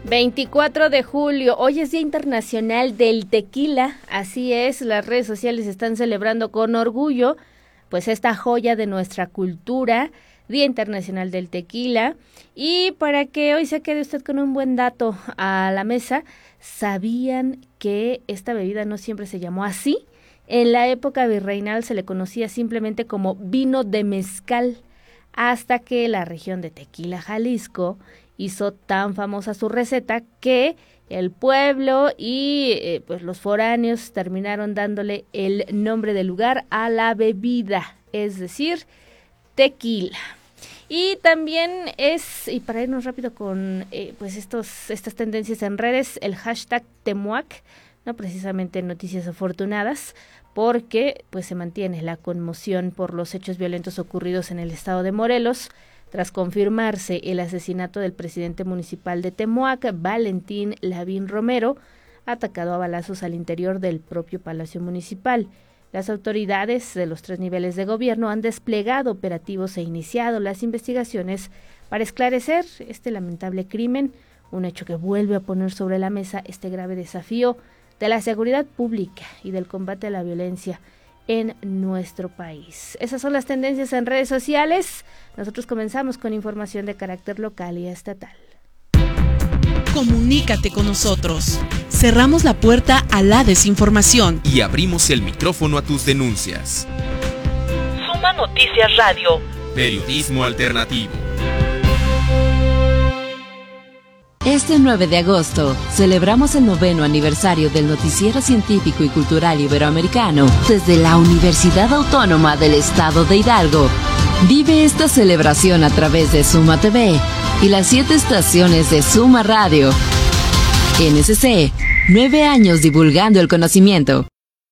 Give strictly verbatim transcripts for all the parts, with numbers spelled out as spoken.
veinticuatro de julio, hoy es Día Internacional del Tequila, así es, las redes sociales están celebrando con orgullo, pues esta joya de nuestra cultura, Día Internacional del Tequila, y para que hoy se quede usted con un buen dato a la mesa, ¿sabían que esta bebida no siempre se llamó así? En la época virreinal se le conocía simplemente como vino de mezcal, hasta que la región de Tequila, Jalisco, hizo tan famosa su receta que el pueblo y eh, pues los foráneos terminaron dándole el nombre del lugar a la bebida, es decir, tequila. Y también es, y para irnos rápido con eh, pues estos estas tendencias en redes, el hashtag Temuac, no precisamente noticias afortunadas, porque pues se mantiene la conmoción por los hechos violentos ocurridos en el estado de Morelos, tras confirmarse el asesinato del presidente municipal de Temuac, Valentín Lavín Romero, atacado a balazos al interior del propio Palacio Municipal. Las autoridades de los tres niveles de gobierno han desplegado operativos e iniciado las investigaciones para esclarecer este lamentable crimen, un hecho que vuelve a poner sobre la mesa este grave desafío de la seguridad pública y del combate a la violencia en nuestro país. Esas son las tendencias en redes sociales. Nosotros comenzamos con información de carácter local y estatal. Comunícate con nosotros. Cerramos la puerta a la desinformación y abrimos el micrófono a tus denuncias. Suma Noticias Radio. Periodismo alternativo. Este nueve de agosto celebramos el noveno aniversario del Noticiero Científico y Cultural Iberoamericano desde la Universidad Autónoma del Estado de Hidalgo. Vive esta celebración a través de Suma T V y las siete estaciones de Suma Radio. N S C, nueve años divulgando el conocimiento.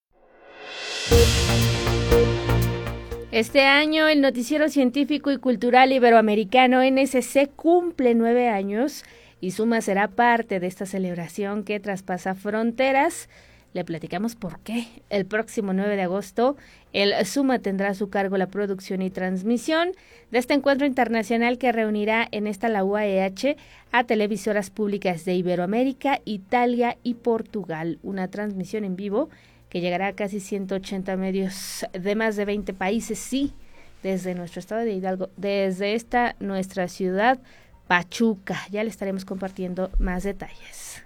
Este año el Noticiero Científico y Cultural Iberoamericano N S C cumple nueve años y Suma será parte de esta celebración que traspasa fronteras. Le platicamos por qué. El próximo nueve de agosto, el Suma tendrá a su cargo la producción y transmisión de este encuentro internacional que reunirá en esta la U A E H a televisoras públicas de Iberoamérica, Italia y Portugal. Una transmisión en vivo que llegará a casi ciento ochenta medios de más de veinte países, sí, desde nuestro estado de Hidalgo, desde esta nuestra ciudad Pachuca. Ya le estaremos compartiendo más detalles.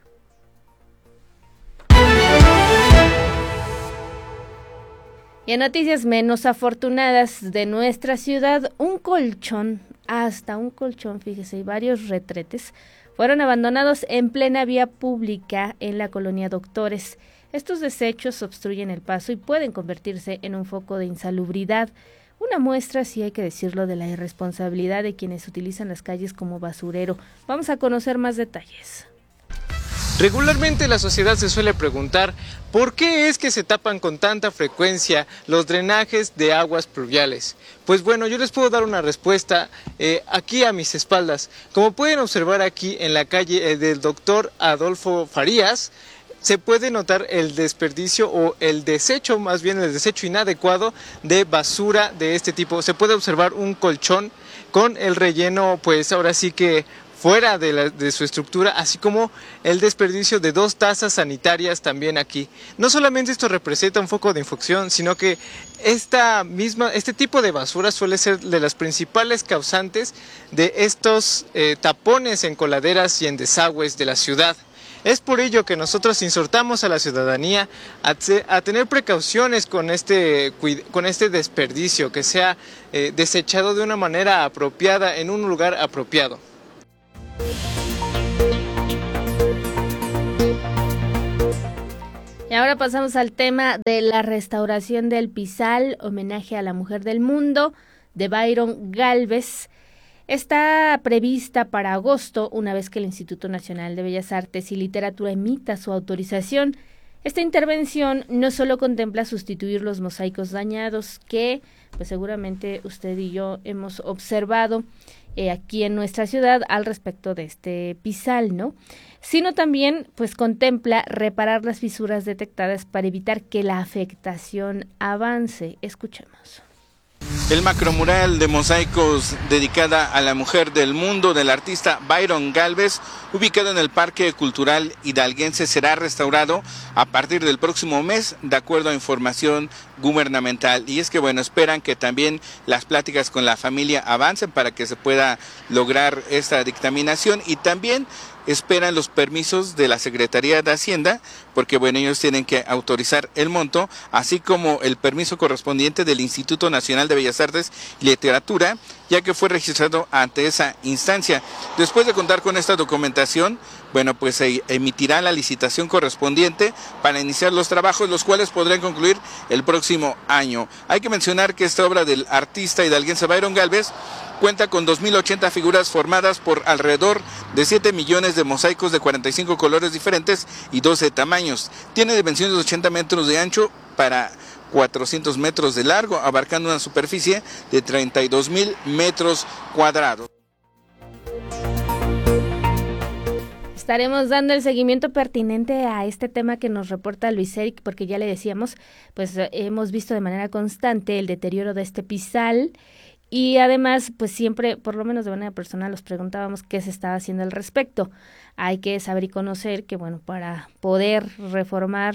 Y en noticias menos afortunadas de nuestra ciudad, un colchón, hasta un colchón, fíjese, y varios retretes fueron abandonados en plena vía pública en la colonia Doctores. Estos desechos obstruyen el paso y pueden convertirse en un foco de insalubridad. Una muestra, sí hay que decirlo, de la irresponsabilidad de quienes utilizan las calles como basurero. Vamos a conocer más detalles. Regularmente la sociedad se suele preguntar ¿por qué es que se tapan con tanta frecuencia los drenajes de aguas pluviales? Pues bueno, yo les puedo dar una respuesta eh, aquí a mis espaldas. Como pueden observar aquí en la calle eh, del doctor Adolfo Farías, se puede notar el desperdicio o el desecho, más bien el desecho inadecuado de basura de este tipo. Se puede observar un colchón con el relleno, pues ahora sí que fuera de, la, de su estructura, así como el desperdicio de dos tazas sanitarias también aquí. No solamente esto representa un foco de infección, sino que esta misma, este tipo de basura suele ser de las principales causantes de estos eh, tapones en coladeras y en desagües de la ciudad. Es por ello que nosotros exhortamos a la ciudadanía a, te, a tener precauciones con este, con este desperdicio, que sea eh, desechado de una manera apropiada en un lugar apropiado. Y ahora pasamos al tema de la restauración del Pizal, homenaje a la mujer del mundo, de Byron Gálvez. Está prevista para agosto, una vez que el Instituto Nacional de Bellas Artes y Literatura emita su autorización. Esta intervención no solo contempla sustituir los mosaicos dañados que, pues seguramente usted y yo hemos observado eh, aquí en nuestra ciudad al respecto de este Pizal, ¿no? Sino también, pues contempla reparar las fisuras detectadas para evitar que la afectación avance. Escuchemos. El macromural de mosaicos dedicada a la mujer del mundo del artista Byron Galvez, ubicado en el Parque Cultural Hidalguense, será restaurado a partir del próximo mes, de acuerdo a información gubernamental. Y es que, bueno, esperan que también las pláticas con la familia avancen para que se pueda lograr esta dictaminación, y también esperan los permisos de la Secretaría de Hacienda, porque bueno, ellos tienen que autorizar el monto, así como el permiso correspondiente del Instituto Nacional de Bellas Artes y Literatura, ya que fue registrado ante esa instancia. Después de contar con esta documentación, bueno, pues se emitirá la licitación correspondiente para iniciar los trabajos, los cuales podrán concluir el próximo año. Hay que mencionar que esta obra del artista hidalguense Byron Galvez cuenta con dos mil ochenta figuras formadas por alrededor de siete millones de mosaicos de cuarenta y cinco colores diferentes y doce tamaños. Tiene dimensiones de ochenta metros de ancho para cuatrocientos metros de largo, abarcando una superficie de treinta y dos mil metros cuadrados. Estaremos dando el seguimiento pertinente a este tema que nos reporta Luis Eric, porque ya le decíamos, pues hemos visto de manera constante el deterioro de este pisal. Y además, pues siempre, por lo menos de manera personal, nos preguntábamos qué se estaba haciendo al respecto. Hay que saber y conocer que, bueno, para poder reformar,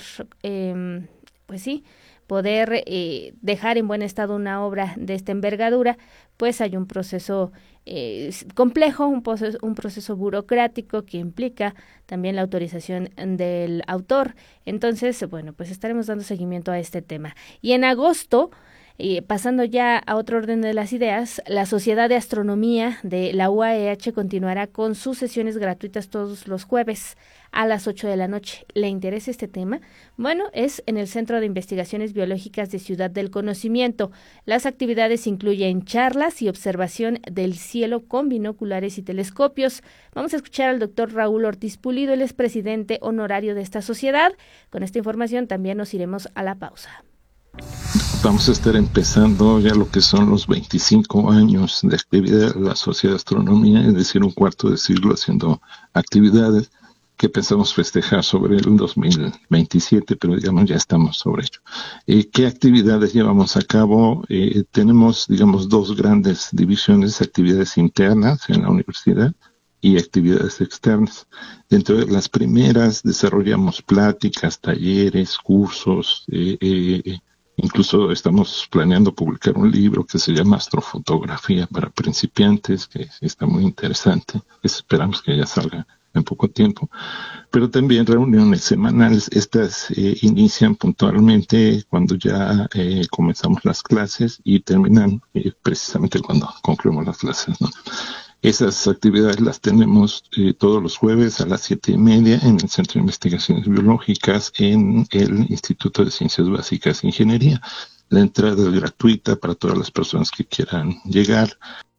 eh, pues sí, poder eh, dejar en buen estado una obra de esta envergadura, pues hay un proceso eh, complejo, un proceso, un proceso burocrático que implica también la autorización del autor. Entonces, bueno, pues estaremos dando seguimiento a este tema. Y en agosto, Y pasando ya a otro orden de las ideas, la Sociedad de Astronomía de la U A E H continuará con sus sesiones gratuitas todos los jueves a las ocho de la noche. ¿Le interesa este tema? Bueno, es en el Centro de Investigaciones Biológicas de Ciudad del Conocimiento. Las actividades incluyen charlas y observación del cielo con binoculares y telescopios. Vamos a escuchar al doctor Raúl Ortiz Pulido, él es presidente honorario de esta sociedad. Con esta información también nos iremos a la pausa. Vamos a estar empezando ya lo que son los veinticinco años de actividad de la Sociedad de Astronomía, es decir, un cuarto de siglo haciendo actividades que pensamos festejar sobre el dos mil veintisiete, pero digamos ya estamos sobre ello. Eh, ¿Qué actividades llevamos a cabo? Eh, tenemos, digamos, dos grandes divisiones, actividades internas en la universidad y actividades externas. Dentro de las primeras desarrollamos pláticas, talleres, cursos, eh, eh, incluso estamos planeando publicar un libro que se llama Astrofotografía para principiantes, que está muy interesante. Esperamos que ya salga en poco tiempo. Pero también reuniones semanales. Estas eh, inician puntualmente cuando ya eh, comenzamos las clases y terminan eh, precisamente cuando concluimos las clases, ¿no? Esas actividades las tenemos eh, todos los jueves a las siete y media en el Centro de Investigaciones Biológicas en el Instituto de Ciencias Básicas e Ingeniería. La entrada es gratuita para todas las personas que quieran llegar.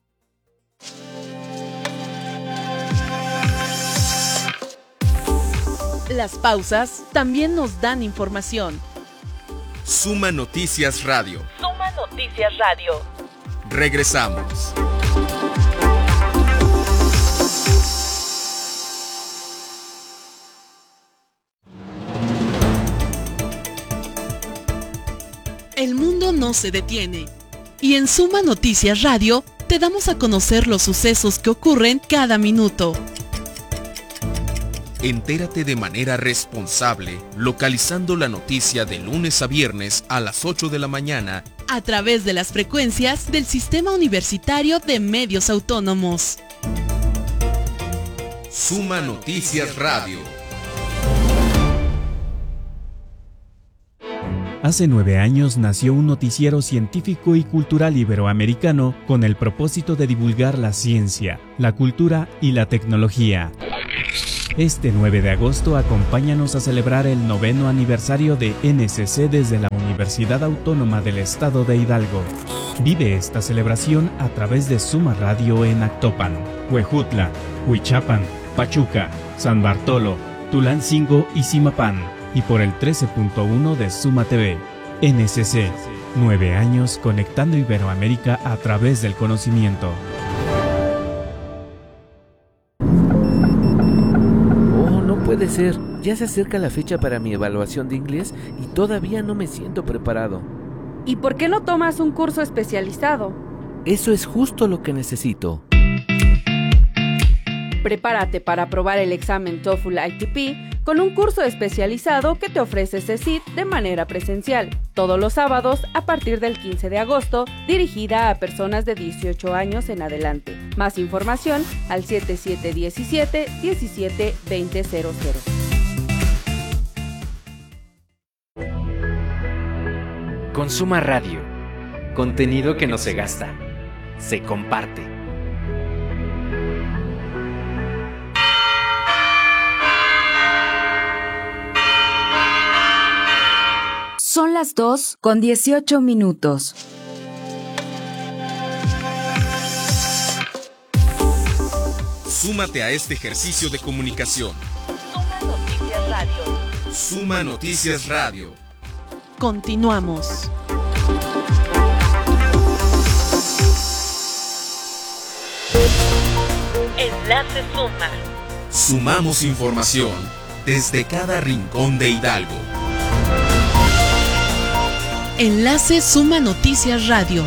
Las pausas también nos dan información. Suma Noticias Radio. Suma Noticias Radio. Regresamos. El mundo no se detiene. Y en Suma Noticias Radio te damos a conocer los sucesos que ocurren cada minuto. Entérate de manera responsable, localizando la noticia de lunes a viernes a las ocho de la mañana a través de las frecuencias del Sistema Universitario de Medios Autónomos. Suma Noticias Radio. Hace nueve años nació un noticiero científico y cultural iberoamericano con el propósito de divulgar la ciencia, la cultura y la tecnología. Este nueve de agosto acompáñanos a celebrar el noveno aniversario de N C C desde la Universidad Autónoma del Estado de Hidalgo. Vive esta celebración a través de Suma Radio en Actopan, Huejutla, Huichapan, Pachuca, San Bartolo, Tulancingo y Zimapán, y por el trece punto uno de Suma T V. N C C, nueve años conectando Iberoamérica a través del conocimiento. Oh, no puede ser. Ya se acerca la fecha para mi evaluación de inglés y todavía no me siento preparado. ¿Y por qué no tomas un curso especializado? Eso es justo lo que necesito. Prepárate para aprobar el examen TOEFL I T P con un curso especializado que te ofrece C E C I T de manera presencial, todos los sábados a partir del quince de agosto, dirigida a personas de dieciocho años en adelante. Más información al siete siete uno siete, uno siete dos cero cero. Consuma Radio. Contenido que no se gasta, se comparte. Son las dos con dieciocho minutos. Súmate a este ejercicio de comunicación. Suma Noticias Radio. Suma Noticias Radio. Continuamos. Enlace Suma. Sumamos información desde cada rincón de Hidalgo. Enlace Suma Noticias Radio.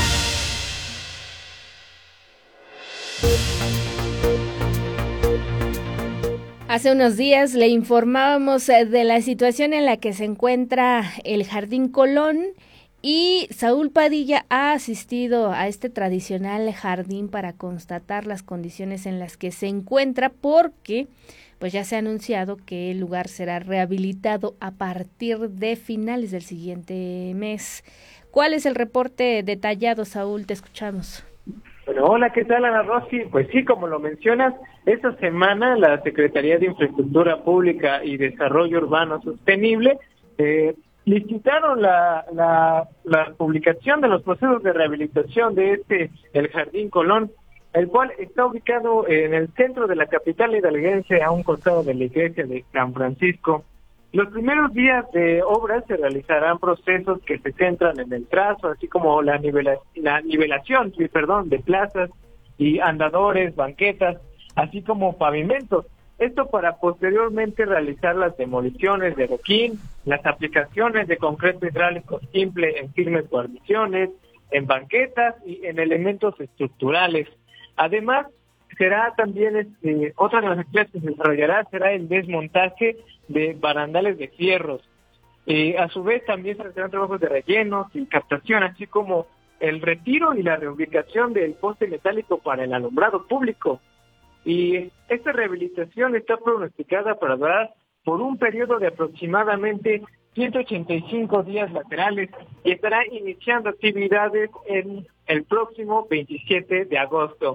Hace unos días le informábamos de la situación en la que se encuentra el Jardín Colón y Saúl Padilla ha asistido a este tradicional jardín para constatar las condiciones en las que se encuentra, porque pues ya se ha anunciado que el lugar será rehabilitado a partir de finales del siguiente mes. ¿Cuál es el reporte detallado, Saúl? Te escuchamos. Bueno, hola, ¿qué tal, Ana Rosy? Pues sí, como lo mencionas, esta semana la Secretaría de Infraestructura Pública y Desarrollo Urbano Sostenible eh, licitaron la, la, la publicación de los procesos de rehabilitación de este, el Jardín Colón, el cual está ubicado en el centro de la capital hidalguense, a un costado de la iglesia de San Francisco. Los primeros días de obras se realizarán procesos que se centran en el trazo, así como la, nivela, la nivelación, sí, perdón, de plazas y andadores, banquetas, así como pavimentos. Esto para posteriormente realizar las demoliciones de adoquín, las aplicaciones de concreto hidráulico simple en firmes guarniciones, en banquetas y en elementos estructurales. Además, será también este, otra de las actividades que se desarrollará será el desmontaje de barandales de fierros. Eh, a su vez también se realizarán trabajos de rellenos y captación, así como el retiro y la reubicación del poste metálico para el alumbrado público. Y esta rehabilitación está pronosticada para durar por un periodo de aproximadamente ciento ochenta y cinco días laterales y estará iniciando actividades en el próximo veintisiete de agosto.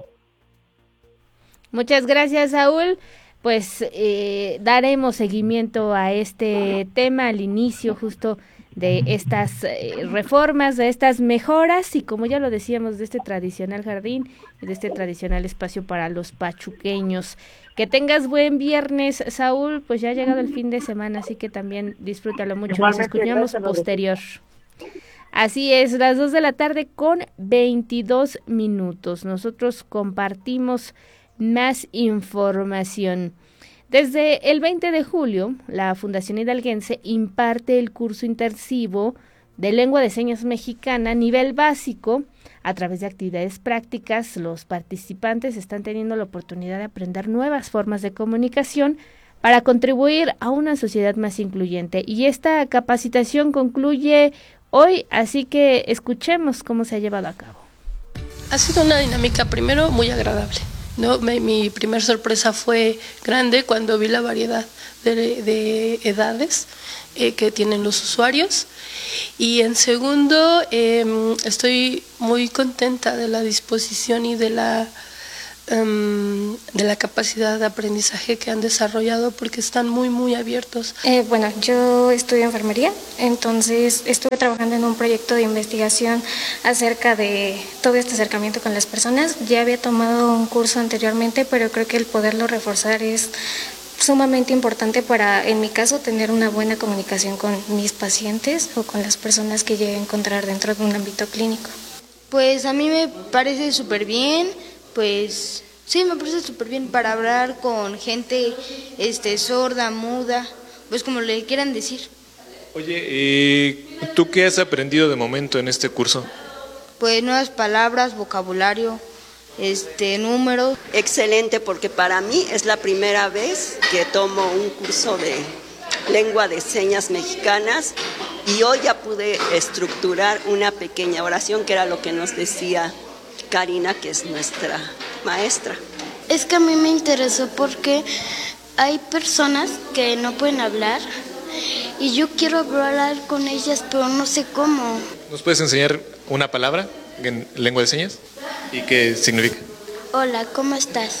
Muchas gracias, Saúl. Pues eh, daremos seguimiento a este tema al inicio justo de estas eh, reformas, de estas mejoras y, como ya lo decíamos, de este tradicional jardín y de este tradicional espacio para los pachuqueños. Que tengas buen viernes, Saúl, pues ya ha llegado el fin de semana, así que también disfrútalo mucho. Nos escuchamos posterior. Así es, las dos de la tarde con veintidós minutos. Nosotros compartimos más información. Desde el veinte de julio, la Fundación Hidalguense imparte el curso intensivo de lengua de señas mexicana nivel básico. A través de actividades prácticas, los participantes están teniendo la oportunidad de aprender nuevas formas de comunicación para contribuir a una sociedad más incluyente. Y esta capacitación concluye hoy, así que escuchemos cómo se ha llevado a cabo. Ha sido una dinámica, primero, muy agradable. No, mi, mi primer sorpresa fue grande cuando vi la variedad de, de edades eh, que tienen los usuarios. Y en segundo, eh, estoy muy contenta de la disposición y de la, um, de la capacidad de aprendizaje que han desarrollado, porque están muy, muy abiertos. Eh, bueno, yo estudio enfermería, entonces estuve trabajando en un proyecto de investigación acerca de todo este acercamiento con las personas. Ya había tomado un curso anteriormente, pero creo que el poderlo reforzar es sumamente importante para, en mi caso, tener una buena comunicación con mis pacientes o con las personas que llegue a encontrar dentro de un ámbito clínico. Pues a mí me parece súper bien, pues sí, me parece súper bien para hablar con gente este, sorda, muda, pues como le quieran decir. Oye, eh, ¿tú qué has aprendido de momento en este curso? Pues nuevas palabras, vocabulario, este, números. Excelente, porque para mí es la primera vez que tomo un curso de lengua de señas mexicanas y hoy ya pude estructurar una pequeña oración, que era lo que nos decía Karina, que es nuestra maestra. Es que a mí me interesó porque hay personas que no pueden hablar y yo quiero hablar con ellas, pero no sé cómo. ¿Nos puedes enseñar una palabra en lengua de señas? ¿Y qué significa? Hola, ¿cómo estás?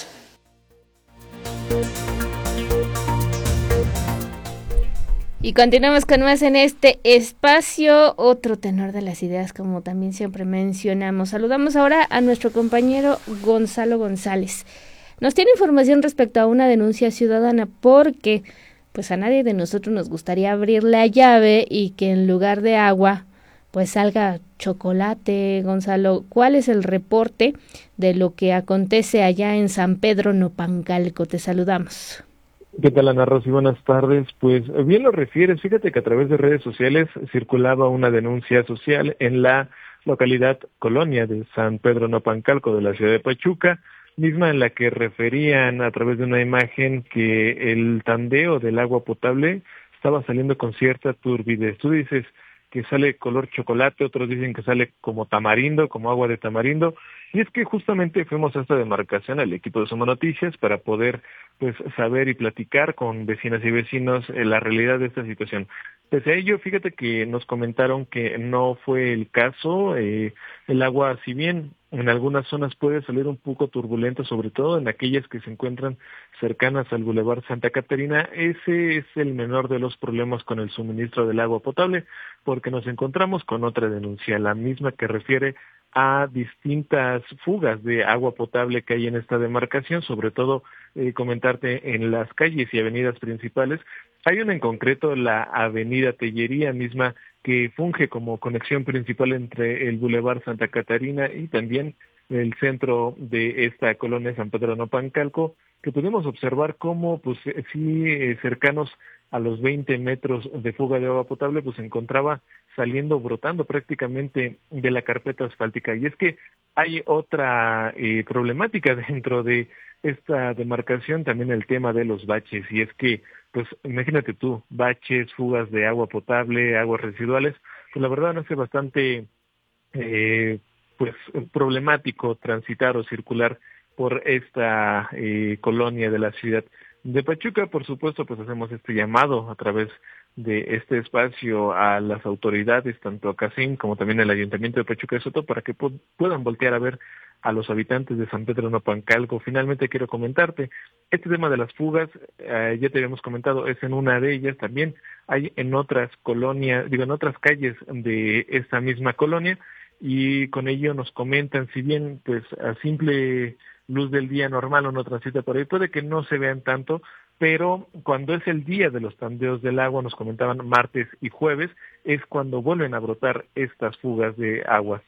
Y continuamos con más en este espacio, otro tenor de las ideas, como también siempre mencionamos. Saludamos ahora a nuestro compañero Gonzalo González. Nos tiene información respecto a una denuncia ciudadana porque pues a nadie de nosotros nos gustaría abrir la llave y que en lugar de agua pues salga chocolate. Gonzalo, ¿cuál es el reporte de lo que acontece allá en San Pedro Nopancalco? Te saludamos. ¿Qué tal, Ana Rosy? Buenas tardes. Pues bien lo refieres, fíjate que a través de redes sociales circulaba una denuncia social en la localidad colonia de San Pedro Nopancalco de la ciudad de Pachuca, misma en la que referían a través de una imagen que el tandeo del agua potable estaba saliendo con cierta turbidez. Tú dices que sale color chocolate, otros dicen que sale como tamarindo, como agua de tamarindo, y es que justamente fuimos a esta demarcación, al equipo de Suma Noticias, para poder pues saber y platicar con vecinas y vecinos eh, la realidad de esta situación. Pese a ello, fíjate que nos comentaron que no fue el caso, eh, el agua, si bien en algunas zonas puede salir un poco turbulenta, sobre todo en aquellas que se encuentran cercanas al Boulevard Santa Catarina, ese es el menor de los problemas con el suministro del agua potable, porque nos encontramos con otra denuncia, la misma que refiere a distintas fugas de agua potable que hay en esta demarcación, sobre todo eh, comentarte en las calles y avenidas principales. Hay una en concreto, la avenida Tellería misma, que funge como conexión principal entre el Boulevard Santa Catarina y también el centro de esta colonia San Pedro Nopancalco, que pudimos observar cómo, pues sí, eh, cercanos a los veinte metros de fuga de agua potable, pues se encontraba saliendo, brotando prácticamente de la carpeta asfáltica. Y es que hay otra eh, problemática dentro de esta demarcación, también el tema de los baches, y es que, pues imagínate tú, baches, fugas de agua potable, aguas residuales, pues la verdad no hace bastante eh, pues problemático transitar o circular por esta eh, colonia de la ciudad de Pachuca. Por supuesto, pues hacemos este llamado a través de este espacio a las autoridades, tanto a CACIM como también al Ayuntamiento de Pachuca de Soto, para que pu- puedan voltear a ver a los habitantes de San Pedro Nopancalco. Finalmente quiero comentarte, este tema de las fugas, eh, ya te habíamos comentado, es en una de ellas, también hay en otras colonias, digo en otras calles de esta misma colonia, y con ello nos comentan, si bien pues a simple luz del día normal uno transita por ahí, puede que no se vean tanto, pero cuando es el día de los tandeos del agua, nos comentaban martes y jueves, es cuando vuelven a brotar estas fugas de aguas.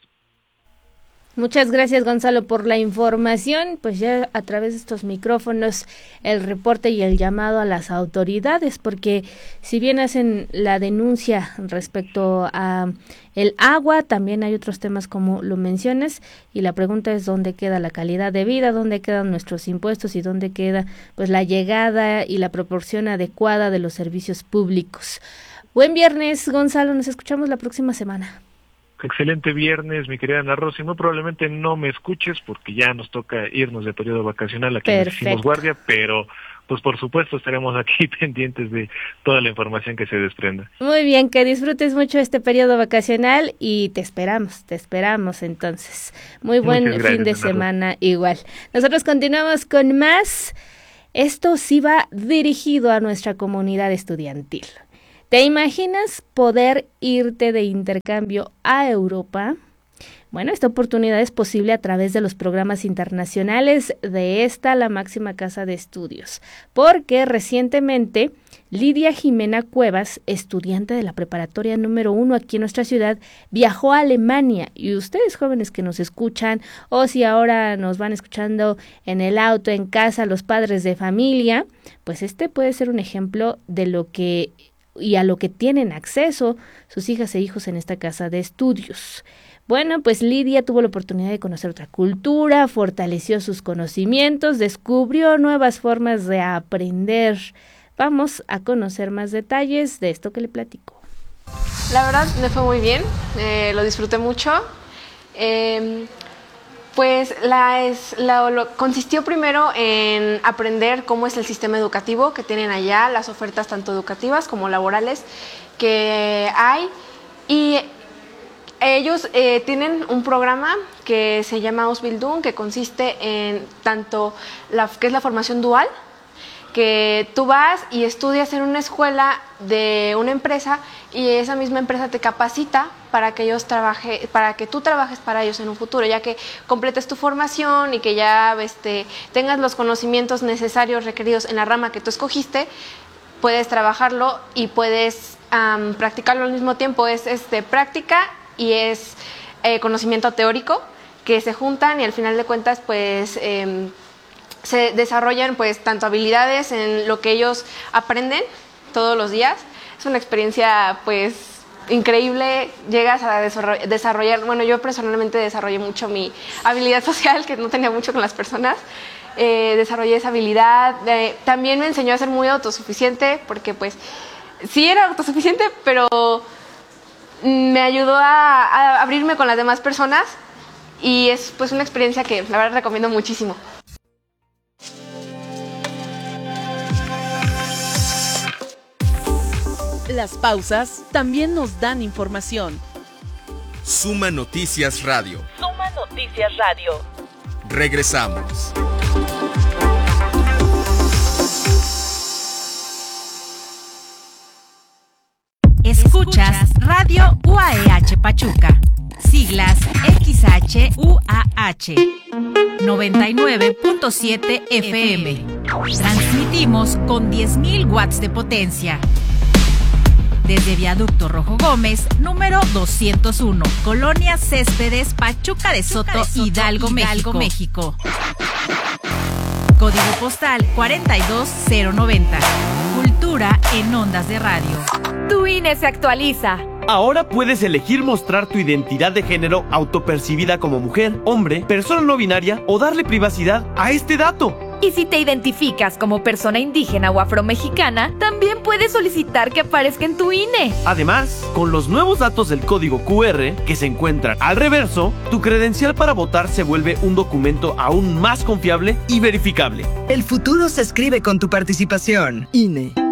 Muchas gracias, Gonzalo, por la información. Pues ya a través de estos micrófonos el reporte y el llamado a las autoridades, porque si bien hacen la denuncia respecto a el agua, también hay otros temas como lo mencionas, y la pregunta es dónde queda la calidad de vida, dónde quedan nuestros impuestos y dónde queda pues la llegada y la proporción adecuada de los servicios públicos. Buen viernes, Gonzalo, nos escuchamos la próxima semana. Excelente viernes, mi querida Ana Rosy. Muy probablemente no me escuches porque ya nos toca irnos de periodo vacacional, aquí nos hicimos guardia, pero pues por supuesto estaremos aquí pendientes de toda la información que se desprenda. Muy bien, que disfrutes mucho este periodo vacacional y te esperamos, te esperamos entonces. Muy buen Muchas gracias, fin de Ana semana Rosy. Igual. Nosotros continuamos con más. Esto sí va dirigido a nuestra comunidad estudiantil. ¿Te imaginas poder irte de intercambio a Europa? Bueno, esta oportunidad es posible a través de los programas internacionales de esta, la máxima casa de estudios, porque recientemente Lidia Jimena Cuevas, estudiante de la preparatoria número uno aquí en nuestra ciudad, viajó a Alemania, y ustedes jóvenes que nos escuchan, o si ahora nos van escuchando en el auto, en casa, los padres de familia, pues este puede ser un ejemplo de lo que y a lo que tienen acceso sus hijas e hijos en esta casa de estudios. Bueno, pues Lidia tuvo la oportunidad de conocer otra cultura, fortaleció sus conocimientos, descubrió nuevas formas de aprender. Vamos a conocer más detalles de esto que le platico. La verdad me fue muy bien, eh, lo disfruté mucho. Eh, pues la es, la, lo, consistió primero en aprender cómo es el sistema educativo que tienen allá, las ofertas tanto educativas como laborales que hay, y ellos eh, tienen un programa que se llama Ausbildung, que consiste en tanto la que es la formación dual, que tú vas y estudias en una escuela de una empresa y esa misma empresa te capacita para que ellos trabaje, para que tú trabajes para ellos en un futuro, ya que completes tu formación y que ya este, tengas los conocimientos necesarios requeridos en la rama que tú escogiste, puedes trabajarlo y puedes um, practicarlo al mismo tiempo. Es este, práctica y es eh, conocimiento teórico que se juntan y al final de cuentas pues eh, se desarrollan pues tanto habilidades en lo que ellos aprenden todos los días. Es una experiencia pues increíble, llegas a desarrollar, bueno, yo personalmente desarrollé mucho mi habilidad social, que no tenía mucho con las personas, eh, desarrollé esa habilidad, eh, también me enseñó a ser muy autosuficiente, porque pues sí era autosuficiente, pero me ayudó a, a abrirme con las demás personas y es pues una experiencia que la verdad recomiendo muchísimo. Las pausas también nos dan información. Suma Noticias Radio. Suma Noticias Radio. Regresamos. Escuchas Radio U A E H Pachuca, siglas X H U A H, noventa y nueve punto siete F M. Transmitimos con diez mil watts de potencia. Desde Viaducto Rojo Gómez, número doscientos uno, Colonia Céspedes, Pachuca de Soto, Pachuca de Soto Hidalgo, Hidalgo, México. México. Código postal cuarenta y dos cero noventa. Cultura en ondas de radio. Tu I N E se actualiza. Ahora puedes elegir mostrar tu identidad de género autopercibida como mujer, hombre, persona no binaria o darle privacidad a este dato. Y si te identificas como persona indígena o afromexicana, también puedes solicitar que aparezca en tu I N E. Además, con los nuevos datos del código Q R que se encuentran al reverso, tu credencial para votar se vuelve un documento aún más confiable y verificable. El futuro se escribe con tu participación. I N E.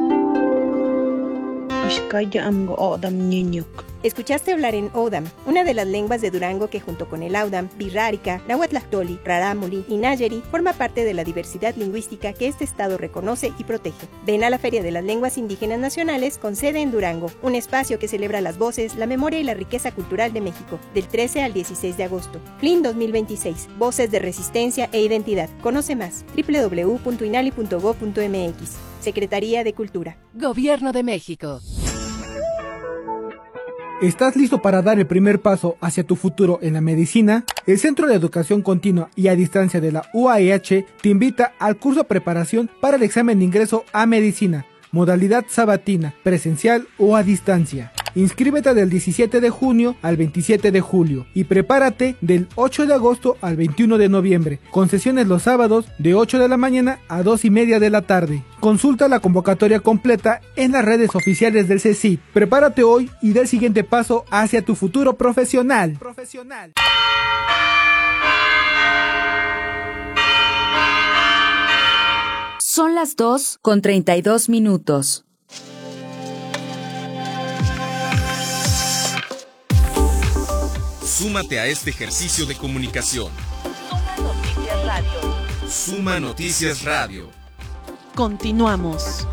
Escuchaste hablar en Odam, una de las lenguas de Durango que junto con el Audam, Birrárica, Nahuatlactoli, Rarámuri y Nayeri forma parte de la diversidad lingüística que este estado reconoce y protege. Ven a la Feria de las Lenguas Indígenas Nacionales con sede en Durango, un espacio que celebra las voces, la memoria y la riqueza cultural de México, del trece al dieciséis de agosto. F L I N dos mil veintiséis, Voces de Resistencia e Identidad. Conoce más, doble u doble u doble u punto inali punto gob punto m x. Secretaría de Cultura. Gobierno de México. ¿Estás listo para dar el primer paso hacia tu futuro en la medicina? El Centro de Educación Continua y a Distancia de la U A E H te invita al curso Preparación para el examen de ingreso a medicina, modalidad sabatina, presencial o a distancia. Inscríbete del diecisiete de junio al veintisiete de julio y prepárate del ocho de agosto al veintiuno de noviembre, con sesiones los sábados de ocho de la mañana a dos y media de la tarde. Consulta la convocatoria completa en las redes oficiales del C E C I T. Prepárate hoy y da el siguiente paso hacia tu futuro profesional. Profesional. Son las dos con treinta y dos minutos. Súmate a este ejercicio de comunicación. Suma Noticias Radio. Suma Noticias Radio. Continuamos.